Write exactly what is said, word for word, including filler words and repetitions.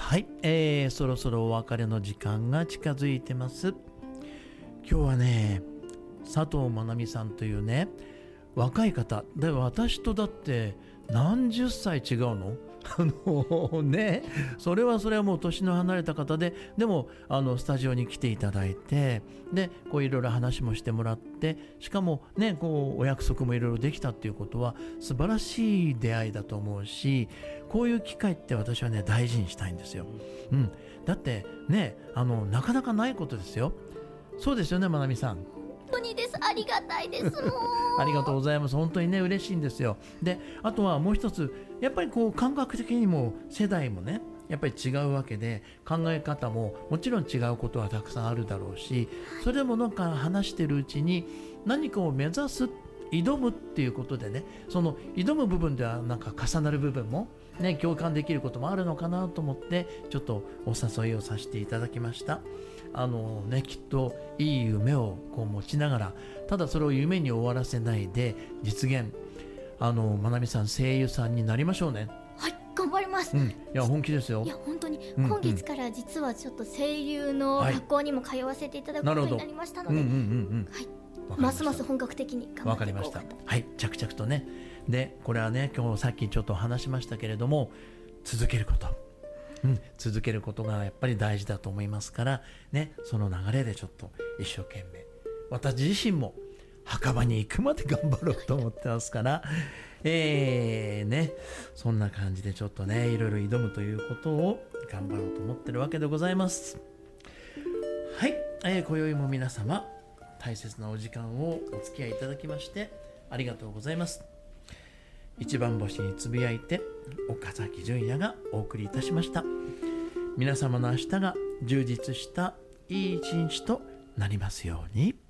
はい、えー、そろそろお別れの時間が近づいてます。今日はね、佐藤まなみさんというね、若い方で、私とだって何十歳違うのあのね、それはそれはもう年の離れた方で、でもあのスタジオに来ていただいて、でこういろいろ話もしてもらって、しかもね、こうお約束もいろいろできたっていうことは素晴らしい出会いだと思うし、こういう機会って私はね大事にしたいんですよ。うん、だってね、あのなかなかないことですよ。そうですよね、まなみさん。 本当にです。ありがたいですもんありがとうございます。本当にね、嬉しいんですよ。で、あとはもう一つ、やっぱりこう感覚的にも世代もね、やっぱり違うわけで、考え方ももちろん違うことはたくさんあるだろうし、それでもなんか話してるうちに何かを目指す、挑むっていうことでね、その挑む部分ではなんか重なる部分もね、共感できることもあるのかなと思って、ちょっとお誘いをさせていただきました。あのね、きっといい夢をこう持ちながら、ただそれを夢に終わらせないで実現、あのまなみさん声優さんになりましょうね。 はい、頑張ります。 うん、いや本気ですよ。 いや本当に、 うんうん、 今月から実はちょっと声優の学校にも通わせていただくことになりましたので、はい、ますます本格的に頑張っていこうかと。わかりました。はい、着々とね。でこれはね、今日さっきちょっと話しましたけれども、続けること、うん、続けることがやっぱり大事だと思いますからね、その流れでちょっと一生懸命、私自身も墓場に行くまで頑張ろうと思ってますからえーね、そんな感じでちょっとね、いろいろ挑むということを頑張ろうと思ってるわけでございます。はい、えー、今宵も皆様大切なお時間をお付き合いいただきましてありがとうございます。一番星につぶやいて、岡崎純也がお送りいたしました。皆様の明日が充実したいい一日となりますように。